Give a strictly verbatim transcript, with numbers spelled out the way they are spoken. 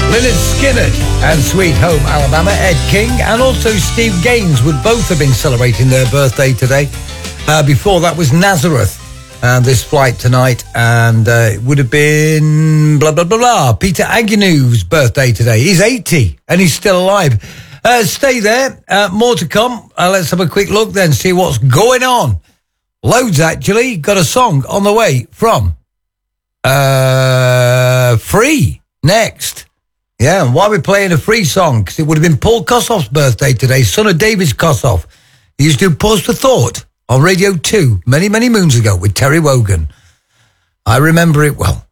Lynyrd Skynyrd and Sweet Home Alabama, Ed King, and also Steve Gaines would both have been celebrating their birthday today. Uh, before that was Nazareth and This Flight Tonight, and uh, it would have been blah, blah, blah, blah. Peter Agnew's birthday today. He's eighty and he's still alive. Uh, stay there. Uh, more to come. Uh, let's have a quick look then, see what's going on. Loads, actually. Got a song on the way from uh, Free next. Yeah, and why are we playing a Free song? Because it would have been Paul Kossoff's birthday today, son of David Kossoff. He used to do Pause for Thought on Radio two many, many moons ago with Terry Wogan. I remember it well.